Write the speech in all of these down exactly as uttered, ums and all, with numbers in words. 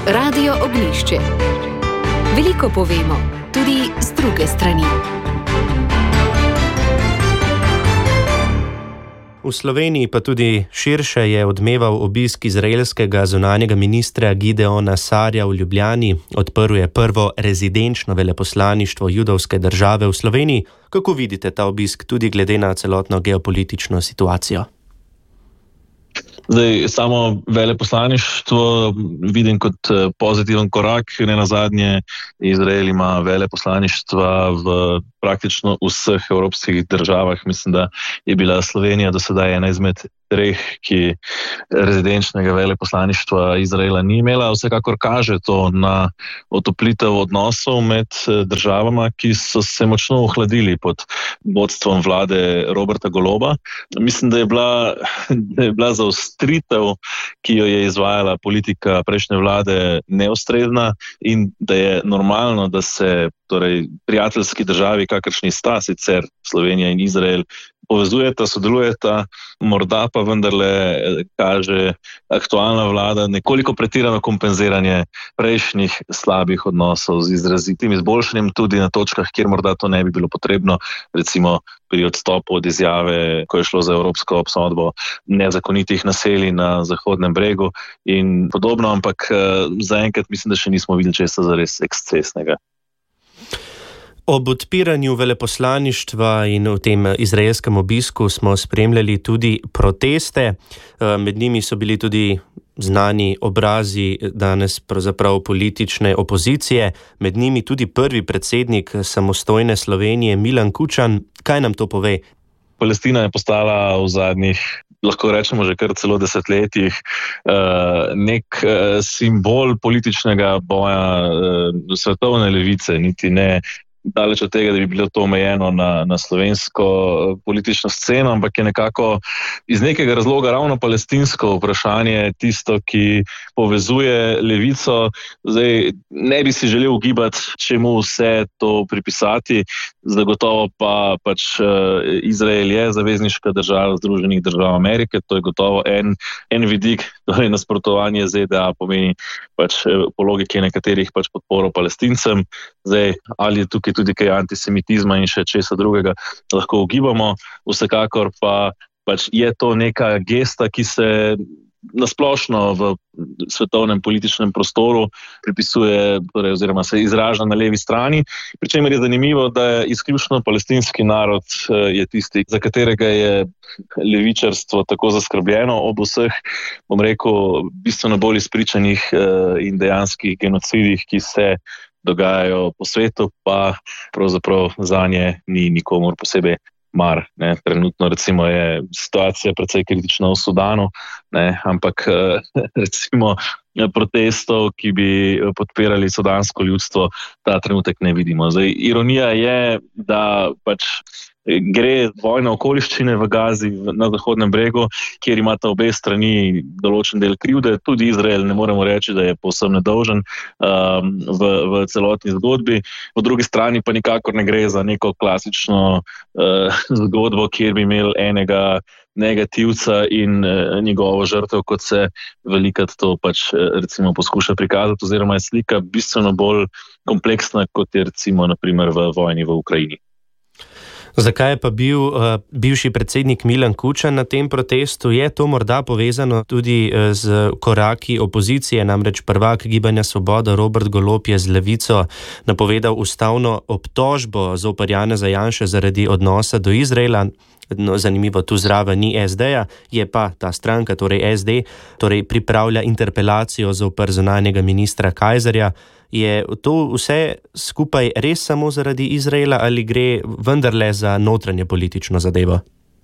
Radio Oglišče. Veliko povemo, tudi z druge strani. V Sloveniji pa tudi širše je odmeval obisk izraelskega zunanjega ministra Gideona Saarja v Ljubljani. Odprl je prvo rezidenčno veleposlaništvo judovske države v Sloveniji. Kako vidite ta obisk tudi glede na celotno geopolitično situacijo? Zdaj, samo veleposlaništvo vidim kot pozitiven korak. Ne nazadnje, Izrael ima veleposlaništva v praktično vseh evropskih državah. Mislim, da je bila Slovenija do sedaj ena izmed treh, ki rezidenčnega veleposlaništva Izraela ni imela. Vsekakor kaže to na otoplitev odnosov med državama, ki so se močno ohladili pod vodstvom vlade Roberta Goloba. Mislim, da je bila, da je bila zaostritev, ki jo je izvajala politika prejšnje vlade, neustrezna in da je normalno, da se torej prijateljski državi, kakršni sta sicer Slovenija in Izrael, povezujeta, sodelujeta, morda pa vendarle kaže aktualna vlada nekoliko pretirano kompenziranje prejšnjih slabih odnosov z izrazitim izboljšanjem tudi na točkah, kjer morda to ne bi bilo potrebno, recimo pri odstopu od izjave, ko je šlo za evropsko obsodbo nezakonitih naselij na Zahodnem bregu in podobno, ampak zaenkrat mislim, da še nismo videli česa zares ekscesnega. Ob odpiranju veleposlaništva in v tem izraelskem obisku smo spremljali tudi proteste. Med njimi so bili tudi znani obrazi danes pravzaprav politične opozicije, med njimi tudi prvi predsednik samostojne Slovenije Milan Kučan. Kaj nam to pove? Palestina je postala v zadnjih, lahko rečemo že kar celo desetletjih, nek simbol političnega boja svetovne levice, niti ne daleč od tega, da bi bilo to omejeno na, na slovensko politično sceno, ampak je nekako iz nekega razloga ravno palestinsko vprašanje tisto, ki povezuje levico. Zdaj, ne bi si želel ugibati, čemu vse to pripisati, zagotovo pa pač Izrael je zavezniška država Združenih držav Amerike, to je gotovo en, en vidik, torej nasprotovanje Z D A pomeni pač po logiki nekaterih pač podporo Palestincem. Zdaj, ali je tukaj tudi kaj antisemitizma in še česa drugega lahko ugibamo. Vsekakor pa pač je to neka gesta, ki se nasplošno v svetovnem političnem prostoru pripisuje, torej, oziroma se izraža na levi strani. Pričemer je zanimivo, da je izključno palestinski narod je tisti, za katerega je levičarstvo tako zaskrbljeno ob vseh, bom rekel, bistveno bolj izpričanih in dejanskih genocidih, ki se dogajajo po svetu, pa pravzaprav zanje ni nikomur posebej mar. Ne. Trenutno recimo je situacija precej kritična v Sudanu, ne, ampak recimo protestov, ki bi podpirali sudansko ljudstvo, ta trenutek ne vidimo. Zdaj, ironija je, da pač gre vojna okoliščine v Gazi na Zahodnem bregu, kjer imata obe strani določen del krivde. Tudi Izrael ne moremo reči, da je povsem nedolžen um, v, v celotni zgodbi. Po drugi strani pa nikakor ne gre za neko klasično uh, zgodbo, kjer bi imeli enega negativca in uh, njegovo žrtev, kot se velikrat to pač uh, recimo poskuša prikazati, oziroma je slika bistveno bolj kompleksna, kot je recimo naprimer v vojni v Ukrajini. Zakaj je pa bil uh, bivši predsednik Milan Kučan na tem protestu? Je to morda povezano tudi z koraki opozicije, namreč prvak Gibanja Svoboda Robert Golob je z Levico napovedal ustavno obtožbo zoper Janeza Janše zaradi odnosa do Izraela. No, zanimivo, tu zraven ni S D-ja, je pa ta stranka, torej S D, torej pripravlja interpelacijo zoper zunanjega ministra Kajzerja. Je to vse skupaj res samo zaradi Izraela ali gre vendarle za notranje politično zadevo?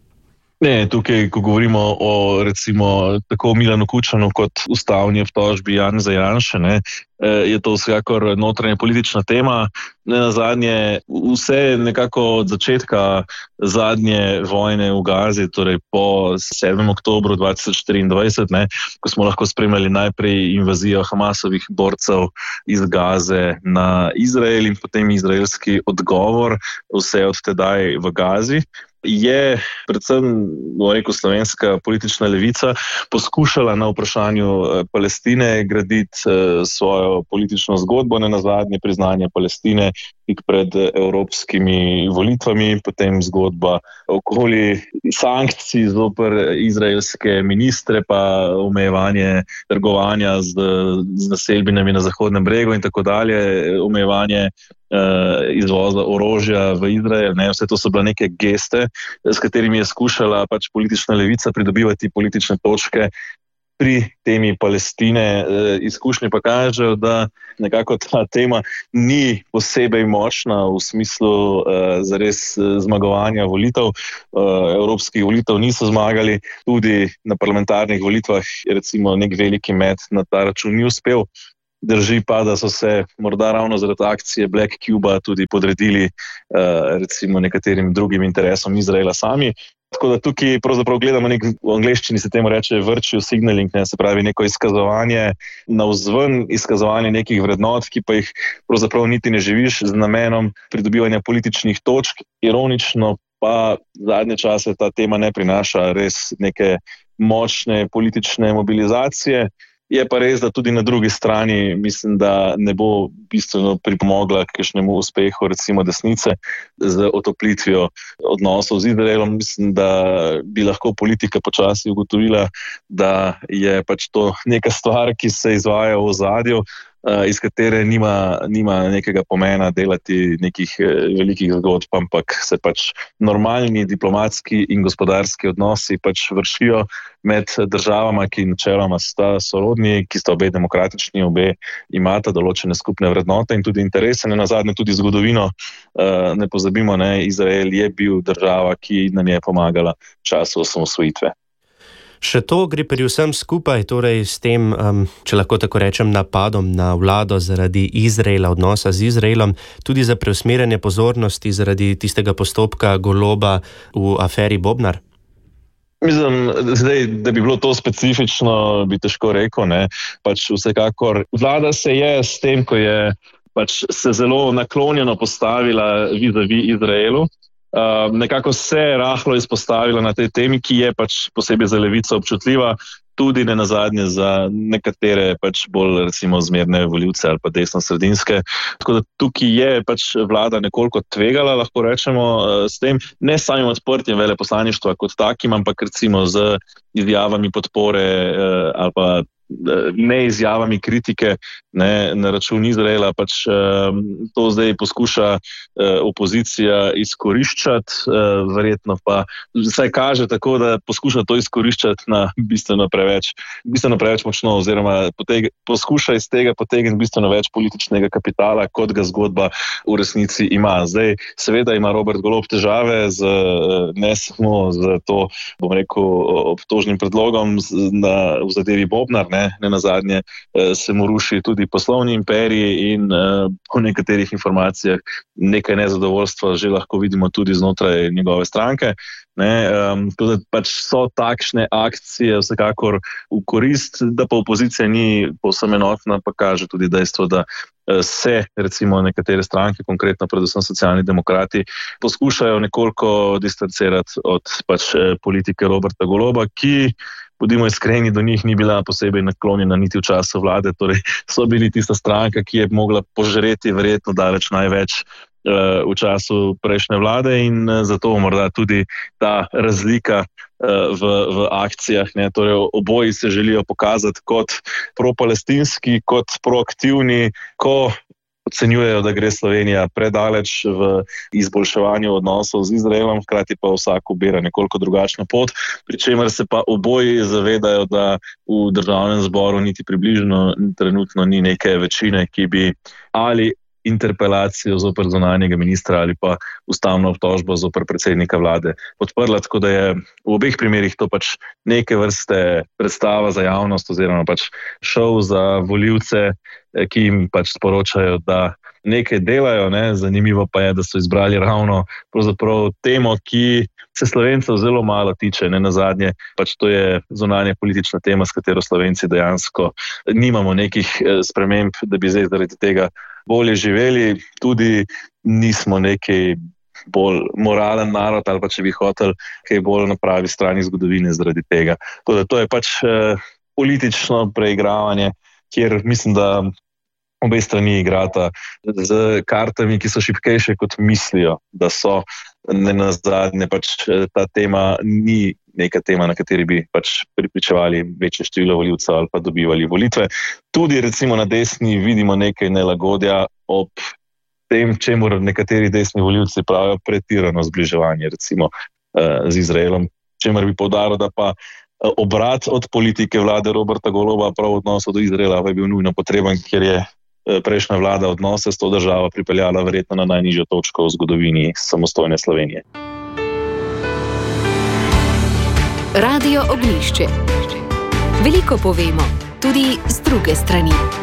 Ne, tukaj, ko govorimo o recimo tako Milanu Kučanu kot ustavni obtožbi Janeza Janše, ne, je to vsekakor notranja politična tema. Ne nazadnje, vse nekako od začetka zadnje vojne v Gazi, torej po sedmem oktobru dva tisoč štiriindvajset, ne, ko smo lahko spremljali najprej invazijo Hamasovih borcev iz Gaze na Izrael in potem izraelski odgovor, vse od tedaj v Gazi. je predvsem, bo rekel, slovenska politična levica poskušala na vprašanju Palestine graditi svojo politično zgodbo, ne nazadnje priznanje Palestine tik pred evropskimi volitvami, potem zgodba okoli sankcij zoper izraelske ministre, pa omejevanje trgovanja z, z naselbinami na Zahodnem bregu in tako dalje, omejevanje izvoza orožja v Izrael, ne, vse to so bile neke geste, s katerimi je skušala pač politična levica pridobivati politične točke pri temi Palestine. Izkušnje pa kažejo, da nekako ta tema ni posebej močna v smislu zares zmagovanja volitev. Evropskih volitev niso zmagali, tudi na parlamentarnih volitvah recimo nek veliki met na ta račun ni uspel. Drži pa, da so se morda ravno zaradi akcije Black Cuba tudi podredili uh, recimo nekaterim drugim interesom Izraela sami. Tako da tukaj pravzaprav gledamo nek, v angleščini se temu reče virtue signaling, ne, se pravi neko izkazovanje navzven, izkazovanje nekih vrednot, ki pa jih pravzaprav niti ne živiš z namenom pridobivanja političnih točk. Ironično pa zadnje čase ta tema ne prinaša res neke močne politične mobilizacije. Je pa res, da tudi na drugi strani mislim, da ne bo bistveno pripomogla k kakšnemu uspehu recimo desnice z otoplitvijo odnosov z Izraelom. Mislim, da bi lahko politika počasi ugotovila, da je pač to neka stvar, ki se izvaja v ozadju, iz katere nima, nima nekega pomena delati nekih velikih zgodb, ampak se pač normalni diplomatski in gospodarski odnosi pač vršijo med državama, ki načeloma sta sorodni, ki sta obe demokratični, obe imata določene skupne vrednote in tudi interese, ne nazadnje tudi zgodovino. Ne pozabimo, ne, Izrael je bil država, ki nam je pomagala v času osamosvojitve. Še to gre pri vsem skupaj, torej s tem, um, če lahko tako rečem, napadom na vlado zaradi Izraela, odnosa z Izraelom, tudi za preusmerjanje pozornosti zaradi tistega postopka Goloba v aferi Bobnar? Mislim, zdaj, da bi bilo to specifično, bi težko rekel, ne. Pač vsekakor vlada se je s tem, ko je pač se zelo naklonjeno postavila vis-a-vis Izraelu, Uh, nekako se je rahlo izpostavila na tej temi, ki je pač posebej za levico občutljiva, tudi ne nazadnje za nekatere pač bolj recimo zmerne volivce ali pa desno-sredinske. Tako da tukaj je pač vlada nekoliko tvegala, lahko rečemo, uh, s tem, ne samim odprtjem veleposlaništva kot takim, ampak recimo z izjavami podpore uh, ali pa ne izjavami kritike, ne, na račun Izraela, pač uh, to zdaj poskuša uh, opozicija izkoriščati, uh, verjetno pa vsaj kaže tako, da poskuša to izkoriščati na bistveno preveč, bistveno preveč močno, oziroma poteg, poskuša iz tega potegniti bistveno več političnega kapitala, kot ga zgodba v resnici ima. Zdaj, seveda ima Robert Golob težave z, ne samo z to, bom rekel, obtožnim predlogom na, v zadevi Bobnar, ne, ne nazadnje se mu ruši tudi poslovni imperij in po nekaterih informacijah nekaj nezadovoljstva že lahko vidimo tudi znotraj njegove stranke. Ne, um, pač so takšne akcije vsekakor v korist, da pa opozicija ni povsem enotna, pa kaže tudi dejstvo, da se recimo nekatere stranke, konkretno predvsem socialni demokrati, poskušajo nekoliko distancirati od pač politike Roberta Goloba, ki, bodimo iskreni, do njih ni bila posebej naklonjena niti v času vlade, torej so bili tista stranka, ki je mogla požreti verjetno daleč največ v času prejšnje vlade in zato morda tudi ta razlika v, v akcijah, ne, torej oboji se želijo pokazati kot propalestinski, kot proaktivni, ko ocenjujejo, da gre Slovenija predaleč v izboljševanju odnosov z Izraelom, hkrati pa vsak ubira nekoliko drugačno pot, pri čemer se pa oboji zavedajo, da v državnem zboru niti približno trenutno ni neke večine, ki bi ali interpelacijo zoper zunanjega ministra ali pa ustavno obtožbo zoper predsednika vlade podprla, tako da je v obeh primerih to pač neke vrste predstava za javnost oziroma pač šov za volivce, ki jim pač sporočajo, da nekaj delajo, ne, zanimivo pa je, da so izbrali ravno pravzaprav temo, ki se Slovencev zelo malo tiče, ne nazadnje, pač to je zunanja politična tema, s katero Slovenci dejansko nimamo nekih sprememb, da bi zdaj zaradi tega bolje živeli, tudi nismo neki bolj moralen narod ali pa če bi hotel kaj bolj na pravi strani zgodovine zaradi tega. Tako da to je pač eh, politično preigravanje, kjer mislim, da obe strani igrata z kartami, ki so šibkejše kot mislijo, da so. Ne nazadnje pač ta tema ni neka tema, na kateri bi pač pripričevali večje število volivcev ali pa dobivali volitve. Tudi recimo na desni vidimo nekaj nelagodja ob tem, čemur nekateri desni volivci pravijo pretirano zbliževanje recimo z Izraelom, čemer bi poudaril, da pa obrat od politike vlade Roberta Goloba prav v odnosu do Izraela pa je bil nujno potreben, ker je prejšnja vlada odnose s to državo pripeljala verjetno na najnižjo točko v zgodovini samostojne Slovenije. Radio Ognjišče. Veliko povemo, tudi z druge strani.